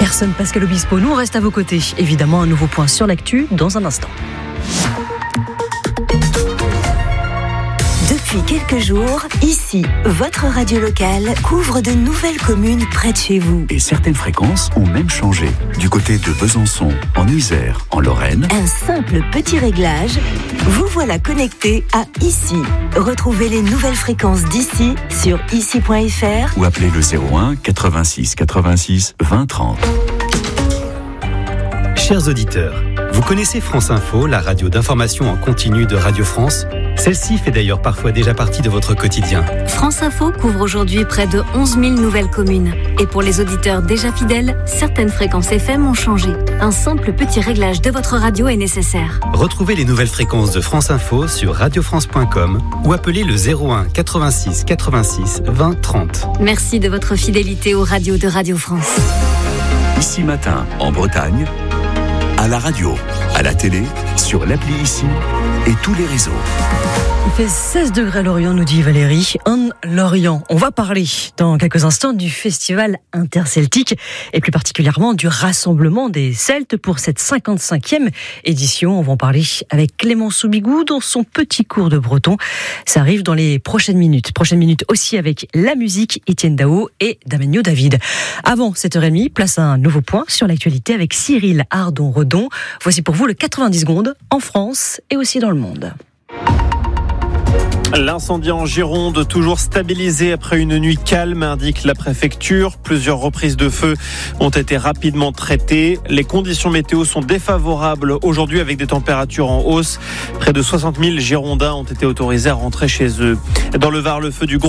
Personne Pascal Obispo, nous on reste à vos côtés. Évidemment, un nouveau point sur l'actu dans un instant. Depuis quelques jours, ici, votre radio locale couvre de nouvelles communes près de chez vous. Et certaines fréquences ont même changé. Du côté de Besançon, en Isère, en Lorraine. Un simple petit réglage, vous voilà connecté à ici. Retrouvez les nouvelles fréquences d'ici sur ici.fr ou appelez le 01 86 86 20 30. Chers auditeurs, vous connaissez France Info, la radio d'information en continu de Radio France ? Celle-ci fait d'ailleurs parfois déjà partie de votre quotidien. France Info couvre aujourd'hui près de 11 000 nouvelles communes. Et pour les auditeurs déjà fidèles, certaines fréquences FM ont changé. Un simple petit réglage de votre radio est nécessaire. Retrouvez les nouvelles fréquences de France Info sur radiofrance.com ou appelez le 01 86 86 20 30. Merci de votre fidélité aux radios de Radio France. Ici Matin, en Bretagne, à la radio, à la télé, sur l'appli Ici et tous les réseaux. Il fait 16 degrés à Lorient, nous dit Valérie. En Lorient, on va parler dans quelques instants du festival interceltique et plus particulièrement du rassemblement des Celtes pour cette 55e édition. On va en parler avec Clément Soubigou dans son petit cours de breton. Ça arrive dans les prochaines minutes. Prochaines minutes aussi avec la musique, Étienne Dao et Damien David. Avant 7h30, place à un nouveau point sur l'actualité avec Cyril Ardon-Redon. Voici pour vous le 90 secondes en France et aussi dans le monde. L'incendie en Gironde, toujours stabilisé après une nuit calme, indique la préfecture. Plusieurs reprises de feu ont été rapidement traitées. Les conditions météo sont défavorables aujourd'hui avec des températures en hausse. Près de 60 000 Girondins ont été autorisés à rentrer chez eux. Dans le Var, le feu du groupe